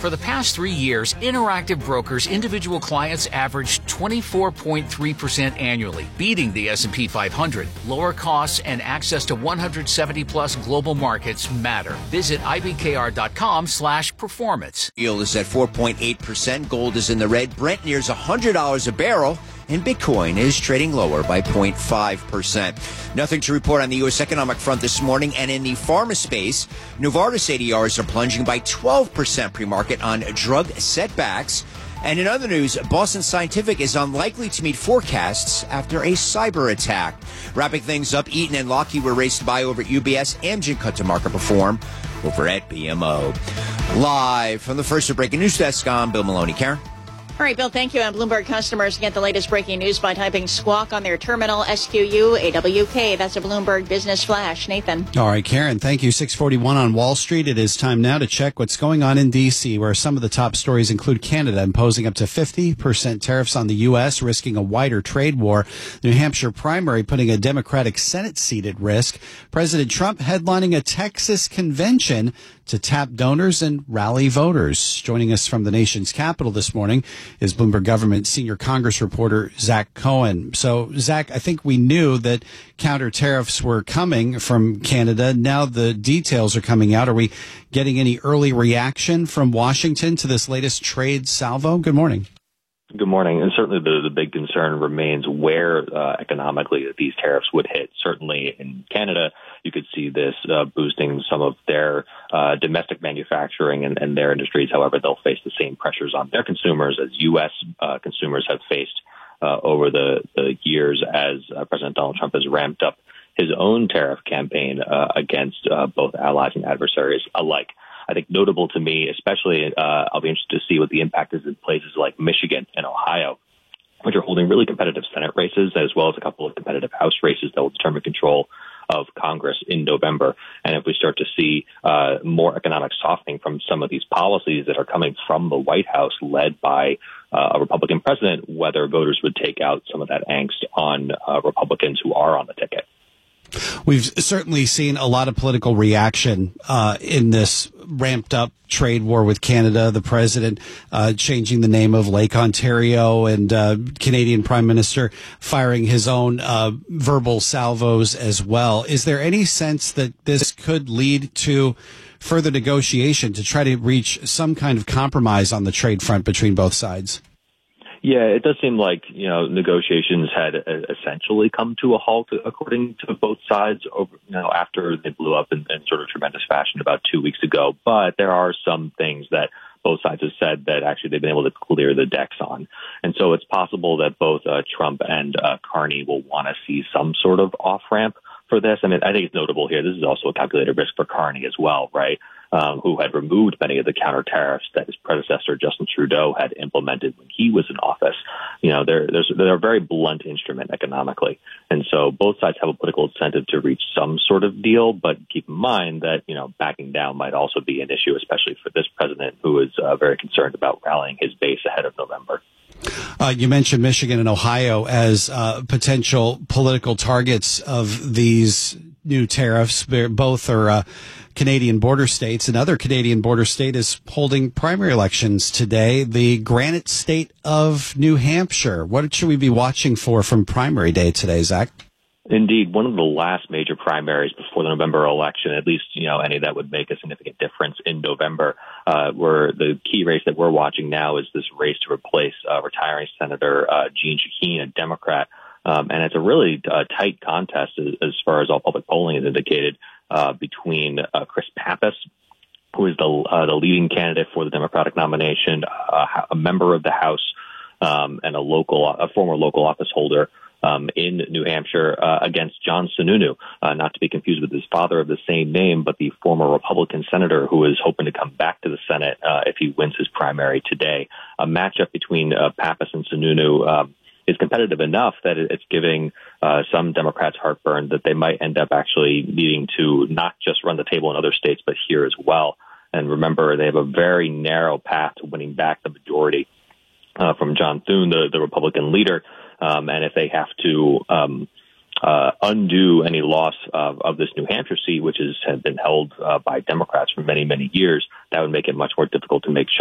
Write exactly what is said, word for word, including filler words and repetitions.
For the past three years, Interactive Brokers individual clients averaged twenty-four point three percent annually, beating the S and P five hundred. Lower costs and access to one hundred seventy plus global markets matter. Visit I B K R dot com slash performance. Yield is at four point eight percent. Gold is in the red. Brent nears one hundred dollars a barrel. And Bitcoin is trading lower by zero point five percent. Nothing to report on the U S economic front this morning. And in the pharma space, Novartis A D Rs are plunging by twelve percent pre-market on drug setbacks. And in other news, Boston Scientific is unlikely to meet forecasts after a cyber attack. Wrapping things up, Eaton and Lockheed were raced by over at U B S. Amgen cut to market perform over at B M O. Live from the First Breaking News Desk, I'm Bill Maloney. Karen? All right, Bill, thank you. And Bloomberg customers get the latest breaking news by typing squawk on their terminal, S Q U A W K. That's a Bloomberg Business Flash. Nathan. All right, Karen, thank you. six forty-one on Wall Street. It is time now to check what's going on in D C, where some of the top stories include Canada imposing up to fifty percent tariffs on the U S, risking a wider trade war. The New Hampshire primary putting a Democratic Senate seat at risk. President Trump headlining a Texas convention to tap donors and rally voters. Joining us from the nation's capital this morning is Bloomberg Government Senior Congress reporter Zach Cohen. So, Zach, I think we knew that counter tariffs were coming from Canada. Now the details are coming out. Are we getting any early reaction from Washington to this latest trade salvo? Good morning. Good morning. And certainly the, the big concern remains where uh, economically that these tariffs would hit. Certainly in Canada, you could see this uh, boosting some of their uh, domestic manufacturing and, and their industries. However, they'll face the same pressures on their consumers as U S uh, consumers have faced uh, over the, the years as uh, President Donald Trump has ramped up his own tariff campaign uh, against uh, both allies and adversaries alike. I think notable to me, especially, uh, I'll be interested to see what the impact is in places like Michigan and Ohio, which are holding really competitive Senate races, as well as a couple of competitive House races that will determine control of Congress in November. And if we start to see uh, more economic softening from some of these policies that are coming from the White House led by uh, a Republican president, whether voters would take out some of that angst on uh, Republicans who are on the ticket. We've certainly seen a lot of political reaction uh, in this ramped up trade war with Canada. The president uh, changing the name of Lake Ontario, and uh, Canadian Prime Minister firing his own uh, verbal salvos as well. Is there any sense that this could lead to further negotiation to try to reach some kind of compromise on the trade front between both sides? Yeah, it does seem like, you know, negotiations had uh, essentially come to a halt, according to both sides, over, you know, after they blew up in, in sort of tremendous fashion about two weeks ago. But there are some things that both sides have said that actually they've been able to clear the decks on. And so it's possible that both uh, Trump and uh, Carney will want to see some sort of off-ramp for this. I mean, I think it's notable here. This is also a calculated risk for Carney as well, right? Um, who had removed many of the counter tariffs that his predecessor, Justin Trudeau, had implemented when he was in office. You know, they're, there's, they're a very blunt instrument economically. And so both sides have a political incentive to reach some sort of deal, but keep in mind that, you know, backing down might also be an issue, especially for this president who is uh, very concerned about rallying his base ahead of November. Uh, you mentioned Michigan and Ohio as uh, potential political targets of these new tariffs. They're, both are uh, Canadian border states. Another Canadian border state is holding primary elections today, the Granite State of New Hampshire. What should we be watching for from primary day today, Zach? Indeed, one of the last major primaries before the November election, at least, you know, any that would make a significant difference in November, uh, where the key race that we're watching now is this race to replace uh, retiring Senator uh, Jeanne Shaheen, a Democrat. Um, and it's a really uh, tight contest as, as far as all public polling has indicated uh, between uh, Chris Pappas, who is the, uh, the leading candidate for the Democratic nomination, uh, a member of the House, um, and a local, a former local office holder Um, in New Hampshire uh, against John Sununu, uh, not to be confused with his father of the same name, but the former Republican senator who is hoping to come back to the Senate uh, if he wins his primary today. A matchup between uh, Pappas and Sununu um, is competitive enough that it's giving uh, some Democrats heartburn that they might end up actually needing to not just run the table in other states, but here as well. And remember, they have a very narrow path to winning back the majority uh, from John Thune, the, the Republican leader. Um, and if they have to um, uh, undo any loss of, of this New Hampshire seat, which is, has been held uh, by Democrats for many, many years, that would make it much more difficult to make